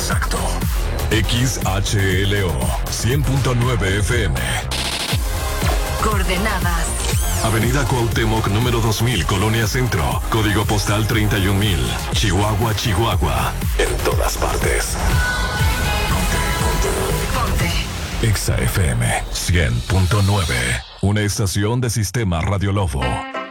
Exacto. XHLO 100.9 FM. Coordenadas: Avenida Cuauhtémoc, número 2000, Colonia Centro. Código postal 31000. Chihuahua, Chihuahua. En todas partes. Ponte. Exa FM 100.9. Una estación de Sistema Radio Lobo.